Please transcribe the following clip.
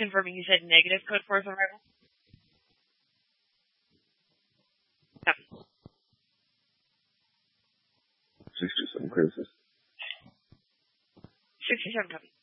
confirming you said negative code for his arrival? Copy. 67 crisis. 67 copy.